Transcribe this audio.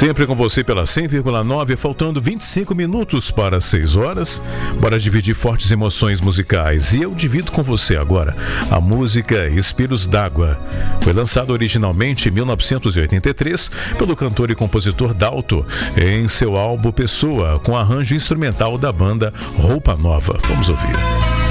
Sempre com você pela 100,9, faltando 25 minutos para 6 horas. Bora dividir fortes emoções musicais. E eu divido com você agora a música Espelhos d'Água. Foi lançado originalmente em 1983 pelo cantor e compositor Dalto em seu álbum Pessoa, com arranjo instrumental da banda Roupa Nova. Vamos ouvir.